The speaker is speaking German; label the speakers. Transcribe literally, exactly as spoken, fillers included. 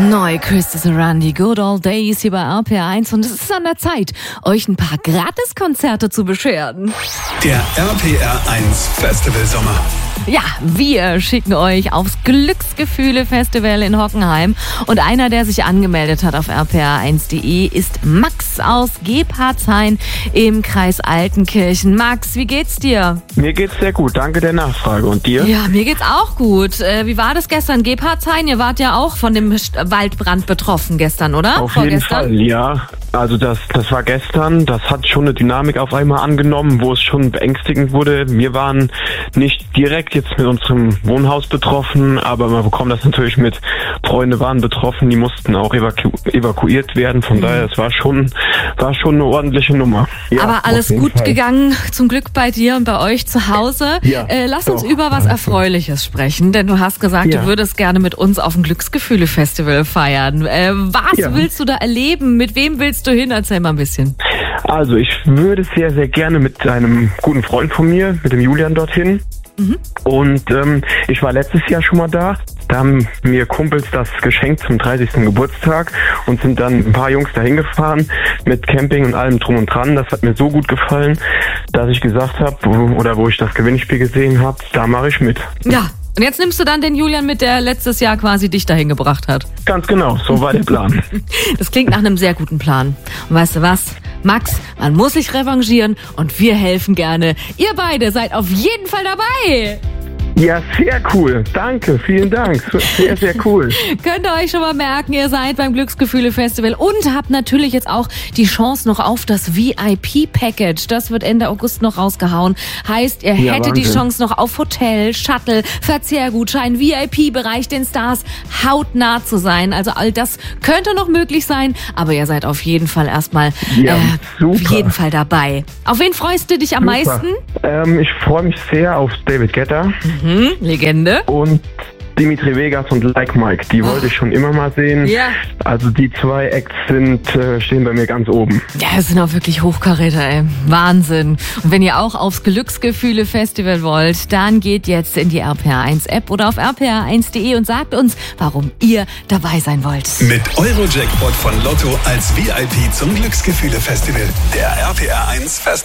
Speaker 1: Neu, Christopher Randy, Good Old Days hier bei R P R eins und es ist an der Zeit, euch ein paar Gratiskonzerte zu bescheren.
Speaker 2: Der R P R eins Festival Sommer.
Speaker 1: Ja, wir schicken euch aufs Glücksgefühle-Festival in Hockenheim. Und einer, der sich angemeldet hat auf r p r eins punkt d e, ist Max aus Gebhardshain im Kreis Altenkirchen. Max, wie geht's dir?
Speaker 3: Mir geht's sehr gut, danke der Nachfrage. Und dir?
Speaker 1: Ja, mir geht's auch gut. Äh, wie war das gestern? Gebhardshain, ihr wart ja auch von dem Waldbrand betroffen gestern, oder?
Speaker 3: Auf jeden Fall, ja. Also das, das war gestern, das hat schon eine Dynamik auf einmal angenommen, wo es schon beängstigend wurde. Wir waren nicht direkt jetzt mit unserem Wohnhaus betroffen, aber man bekommt das natürlich mit. Freunde waren betroffen, die mussten auch evaku- evakuiert werden. Von mhm. daher, es war schon, war schon eine ordentliche Nummer. Ja,
Speaker 1: aber alles gut Fall. gegangen, zum Glück bei dir und bei euch zu Hause.
Speaker 3: Ja,
Speaker 1: äh, lass
Speaker 3: doch,
Speaker 1: uns über was Erfreuliches sprechen, denn du hast gesagt, ja. du würdest gerne mit uns auf dem Glücksgefühle-Festival feiern. Äh, was ja. willst du da erleben? Mit wem willst du hin? Erzähl mal ein bisschen.
Speaker 3: Also ich würde sehr, sehr gerne mit einem guten Freund von mir, mit dem Julian, dorthin. Mhm. Und ähm, ich war letztes Jahr schon mal da. Da haben mir Kumpels das geschenkt zum dreißigsten Geburtstag und sind dann ein paar Jungs dahin gefahren mit Camping und allem drum und dran. Das hat mir so gut gefallen, dass ich gesagt habe, wo, oder wo ich das Gewinnspiel gesehen habe, da mache ich mit.
Speaker 1: Ja. Und jetzt nimmst du dann den Julian mit, der letztes Jahr quasi dich dahin gebracht hat.
Speaker 3: Ganz genau, so war der Plan.
Speaker 1: Das klingt nach einem sehr guten Plan. Und weißt du was, Max, man muss sich revanchieren und wir helfen gerne. Ihr beide seid auf jeden Fall dabei.
Speaker 3: Ja, sehr cool. Danke, vielen Dank. Sehr, sehr cool.
Speaker 1: Könnt ihr euch schon mal merken, ihr seid beim Glücksgefühle-Festival und habt natürlich jetzt auch die Chance noch auf das V I P-Package. Das wird Ende August noch rausgehauen. Heißt, ihr
Speaker 3: ja,
Speaker 1: hättet
Speaker 3: Wahnsinn.
Speaker 1: die Chance noch auf Hotel, Shuttle, Verzehrgutschein, V I P-Bereich, den Stars hautnah zu sein. Also all das könnte noch möglich sein, aber ihr seid auf jeden Fall erstmal
Speaker 3: ja,
Speaker 1: äh, auf jeden Fall dabei. Auf wen freust du dich am
Speaker 3: super.
Speaker 1: meisten?
Speaker 3: Ähm, ich freue mich sehr auf David Guetta.
Speaker 1: Mhm, Legende.
Speaker 3: Und Dimitri Vegas und Like Mike, die wollte ich schon immer mal sehen.
Speaker 1: Ja.
Speaker 3: Also die zwei Acts sind, äh, stehen bei mir ganz oben.
Speaker 1: Ja, das sind auch wirklich Hochkaräter, ey. Wahnsinn. Und wenn ihr auch aufs Glücksgefühle-Festival wollt, dann geht jetzt in die R P R eins App oder auf r p r eins punkt d e und sagt uns, warum ihr dabei sein wollt.
Speaker 2: Mit Eurojackpot von Lotto als V I P zum Glücksgefühle-Festival. Der R P R eins Festival.